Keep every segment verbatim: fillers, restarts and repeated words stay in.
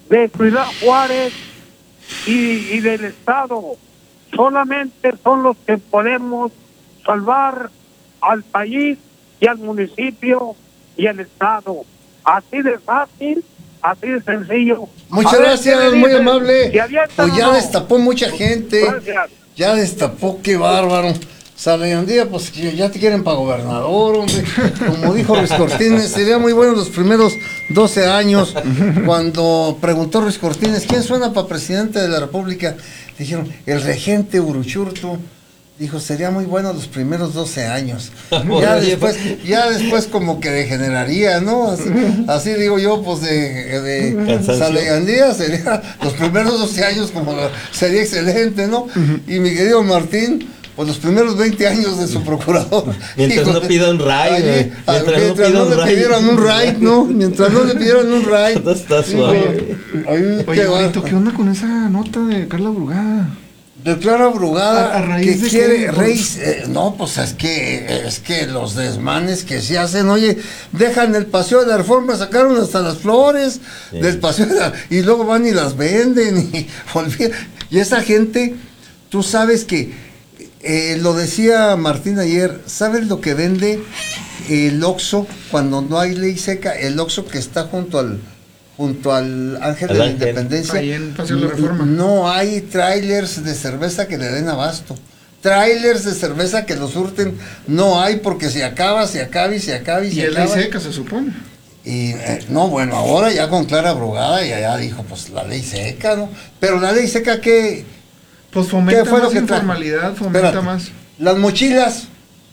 de Ciudad Juárez y, y del Estado. Solamente son los que podemos salvar al país y al municipio y al Estado. Así de fácil, así de sencillo. Muchas ver, gracias, muy amable. Pues ya no? destapó mucha gente. Gracias. Ya destapó, qué bárbaro. Salayandía, pues ya te quieren para gobernador, hombre. Como dijo Ruiz Cortines, sería muy bueno los primeros doce años. Cuando preguntó Ruiz Cortines, ¿quién suena para presidente de la República? Dijeron, el regente Uruchurtu. Dijo, sería muy bueno los primeros doce años. Ya después, ya después como que degeneraría, ¿no? Así, así digo yo, pues de, de Salayandía sería los primeros doce años como la, sería excelente, ¿no? Y mi querido Martín, pues los primeros veinte años de su procurador. Mientras Hijo, no pida un raid, allí, mientras, mientras no, no, no le pidieran un raid, ¿no? Mientras no le pidieran un raid. Todo está suave. Ahí, Oye, Marito, ¿qué onda con esa nota de Carla Brugada? De Clara Brugada, a, a raíz que de quiere, que, Rey, eh, no, pues es que, es que los desmanes que se hacen, oye, dejan el Paseo de la Reforma, sacaron hasta las flores sí. del Paseo de la, y luego van y las venden, y olvidan, y esa gente, tú sabes que, eh, lo decía Martín ayer, ¿sabes lo que vende el Oxxo cuando no hay ley seca? El Oxxo que está junto al junto al Ángel de la Independencia, ahí en Paseo de la Reforma. No hay trailers de cerveza que le den abasto. Trailers de cerveza que lo surten, no hay, porque se acaba, se acaba y se acaba y, y se acaba. Y es ley seca, se supone. Y eh, no, bueno, ahora ya con Clara Brugada ya, ya dijo, pues la ley seca, ¿no? Pero la ley seca, ¿qué? Pues fomenta ¿qué fue más lo que informalidad, fomenta Espérate, más. Las mochilas,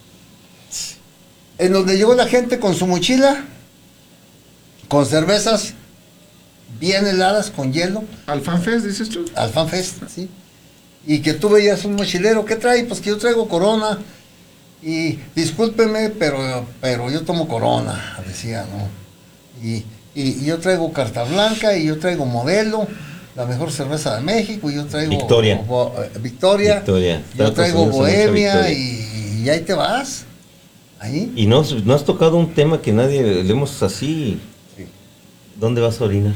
en donde llegó la gente con su mochila, con cervezas bien heladas, con hielo. ¿Al FanFest, dices tú? Al FanFest, sí. Y que tú veías un mochilero, ¿qué trae? Pues que yo traigo Corona. Y discúlpeme, pero, pero yo tomo Corona, decía, ¿no? Y, y, y yo traigo Carta Blanca, y yo traigo Modelo, la mejor cerveza de México, y yo traigo Victoria. Bo, bo, Victoria, Victoria. yo traigo Bohemia, y, y ahí te vas. Ahí. Y no, no has tocado un tema que nadie le hemos así. Sí. ¿Dónde vas a orinar?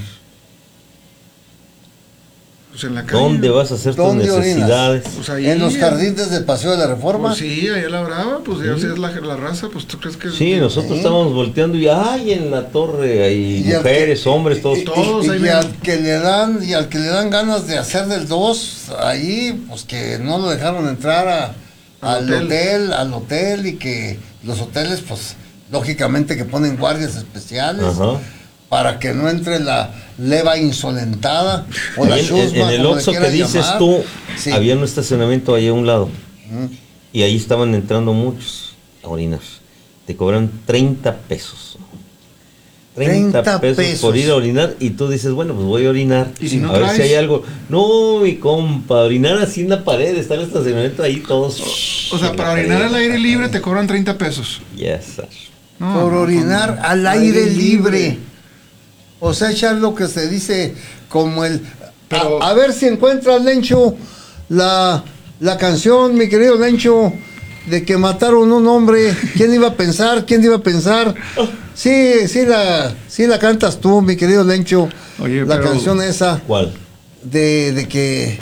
Pues en la calle. ¿Dónde vas a hacer tus necesidades? Pues ahí, en los jardines del Paseo de la Reforma. Pues sí, allá la Brava, pues ya sí. es la, la raza, pues tú crees que... Sí, nosotros ¿eh? estábamos volteando y ¡ay! En la torre hay y mujeres, que, hombres, todos. Y, todos y, ahí y al que le dan, y al que le dan ganas de hacer del dos, ahí, pues que no lo dejaron entrar a, al, al hotel. hotel, al hotel, y que los hoteles, pues, lógicamente que ponen guardias especiales. Ajá. Para que no entre la leva insolentada o la en, chusma, en el Oxxo que dices llamar. Tú, sí. Había un estacionamiento ahí a un lado, uh-huh. y ahí estaban entrando muchos a orinar. Te cobran treinta pesos. treinta pesos por ir a orinar, y tú dices, bueno, pues voy a orinar, ¿y si no a traes? ver si hay algo? No, mi compa, orinar así en la pared, está el estacionamiento ahí todos. O sea, para orinar pared, al aire libre te cobran treinta pesos. Yes, sir. No, por no, orinar no, al aire, aire libre. libre. O sea, echar lo que se dice como el... Pero, a, a ver si encuentras, Lencho, la, la canción, mi querido Lencho, de que mataron un hombre. ¿Quién iba a pensar? ¿Quién iba a pensar? Sí, sí la, sí la cantas tú, mi querido Lencho. Oye, la pero, canción esa. ¿Cuál? De, de que...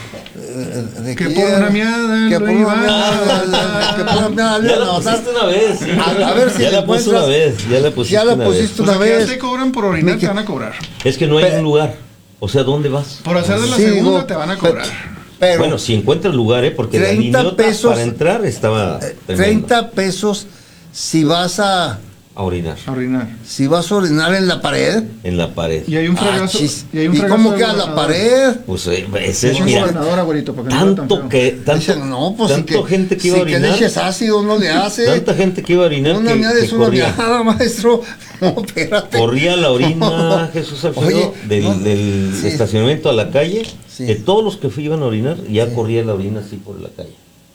De que, que por una miada que por una miada que por una miada ya la pusiste una vez sí. a, a ver si ya la pusiste una vez ya la pusiste, ya la una, pusiste vez. una o sea, vez ya te cobran por orinar, te van a cobrar. Es que no hay pero, un lugar, o sea, ¿dónde vas? Por hacer de la sí, segunda digo, te van a cobrar. Pero, bueno, si encuentras lugar, ¿eh? Porque la línea para entrar estaba treinta pesos si vas a a orinar. A orinar. Si vas a orinar en la pared. En la pared. Y hay un fregazo. Ah, y, hay un fregazo ¿y cómo queda la pared? Pues eh, ese es, mira, abuelito, para que tanto no que tanto, Dicen, no, pues tanto si que, gente que iba si a orinar. Que le eches ácido no le hace. Tanta gente que iba a orinar. Una que, miada que es una corría. miada, maestro. No, espérate. Corría la orina, Jesús Alfredo, Oye, del, no, del sí. estacionamiento a la calle. Sí. Que todos los que iban a orinar ya sí. corría la orina así por la calle.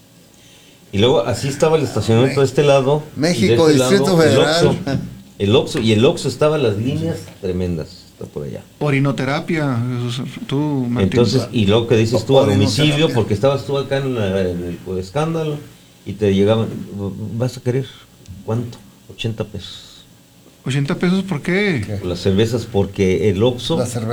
Y luego así estaba el estacionamiento de este lado. México, de este Distrito lado, Federal. El Oxxo, y el Oxxo estaba las líneas tremendas, está por allá. Orinoterapia, tú, Martín. Entonces, y luego que dices tú a domicilio, porque estabas tú acá en, la, en el pues, escándalo, y te llegaban, ¿vas a querer? ¿Cuánto? ochenta pesos. ¿ochenta pesos por qué? Por las cervezas, porque el Oxxo